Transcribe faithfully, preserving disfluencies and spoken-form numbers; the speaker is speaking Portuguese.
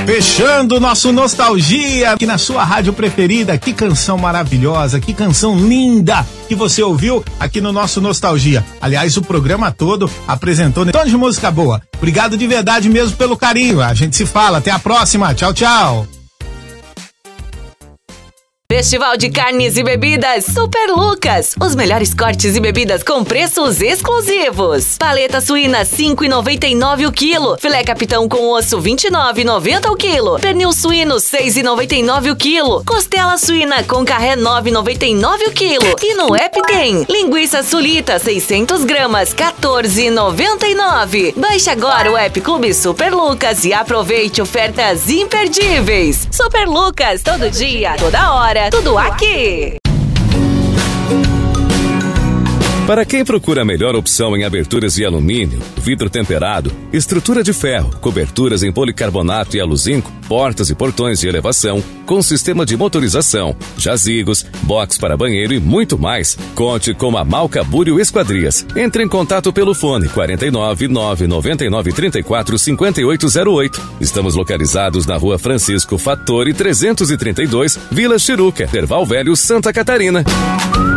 Fechando o nosso Nostalgia aqui na sua rádio preferida. Que canção maravilhosa, que canção linda que você ouviu aqui no nosso Nostalgia. Aliás, o programa todo apresentou um tom de música boa. Obrigado de verdade mesmo pelo carinho. A gente se fala. Até a próxima. Tchau, tchau. Festival de Carnes e Bebidas Super Lucas. Os melhores cortes e bebidas com preços exclusivos. Paleta suína cinco reais e noventa e nove centavos o quilo. Filé capitão com osso vinte e nove reais e noventa centavos o quilo. Pernil suíno seis reais e noventa e nove centavos o quilo. Costela suína com carré nove reais e noventa e nove centavos o quilo. E no app tem linguiça sulita seiscentas gramas quatorze reais e noventa e nove centavos. Baixe agora o app Clube Super Lucas e aproveite ofertas imperdíveis. Super Lucas, todo dia, toda hora. Tudo aqui! Para quem procura a melhor opção em aberturas de alumínio, vidro temperado, estrutura de ferro, coberturas em policarbonato e aluzinco, portas e portões de elevação, com sistema de motorização, jazigos, box para banheiro e muito mais, conte com a Malca Búrio Esquadrias. Entre em contato pelo fone quarenta e nove, nove nove nove, trinta e quatro, cinquenta e oito zero oito. Estamos localizados na Rua Francisco Fattori trezentos e trinta e dois, Vila Chiruca, Terval Velho, Santa Catarina.